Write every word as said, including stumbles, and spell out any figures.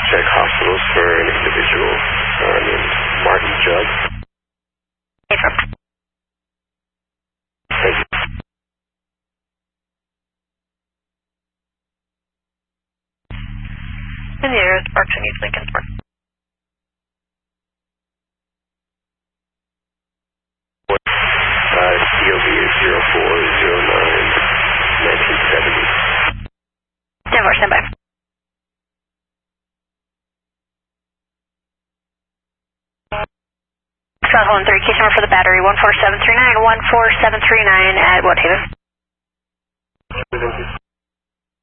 check hospitals for an individual uh, named Martin Judd. Thank you. In the area, Sparks and East Lincoln Park. Uh, C O B is zero four zero nine nineteen seventy. ten four, stand by. South one three, case number for the battery, one four seven three nine, one four seven three nine at Woodhaven. Thank you.